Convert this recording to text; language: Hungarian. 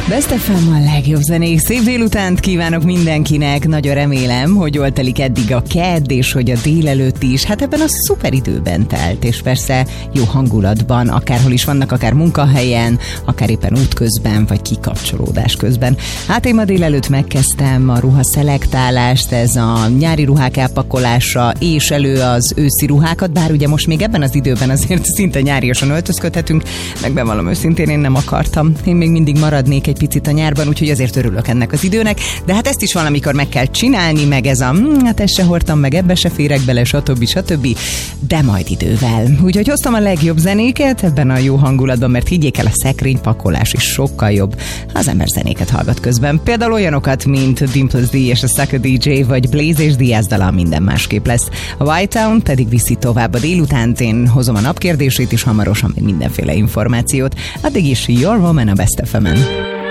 Best FM a legjobb zenék. Szép délutánt kívánok mindenkinek. Nagyon remélem, hogy jól telik eddig a kedd, és hogy a délelőtt is. Hát ebben a szuper időben telt, és persze jó hangulatban, akárhol is vannak, akár munkahelyen, akár éppen útközben, vagy kikapcsolódás közben. Hát én ma délelőtt megkezdtem a ruhaszelektálást, ez a nyári ruhák elpakolása, és elő az őszi ruhákat, bár ugye most még ebben az időben azért szinte nyáriasan öltözködhetünk, meg bevallom őszintén, én nem akartam. Én még mindig maradnék egy picit a nyárban, úgyhogy azért örülök ennek az időnek, de hát ezt is valamikor meg kell csinálni, meg ez a hát ezt se hordtam, meg ebbe se férek bele, stb. De majd idővel. Úgyhogy hoztam a legjobb zenéket ebben a jó hangulatban, mert higgyék el, a szekrénypakolás is sokkal jobb, ha az ember zenéket hallgat közben. Például olyanokat, mint Dimples D és a Sucker DJ, vagy Blaze és Diaz dala, minden másképp lesz. A White Town pedig viszi tovább a délutánt, én hozom a napkérdését is hamarosan, még mindenféle információt. Addig is Your Woman a Best FM-en.